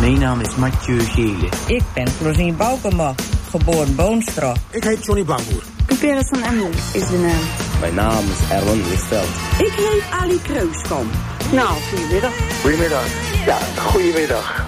Mijn naam is Mathieu Gele. Ik ben Flosien Boukema, geboren Boonstra. Ik heet Johnny Bangboer. Pupille van Emmel is de naam. Mijn naam is Erwin Lichtveld. Ik heet Ali Kreuskamp. Nou, goedemiddag. Goedemiddag. Ja, goedemiddag.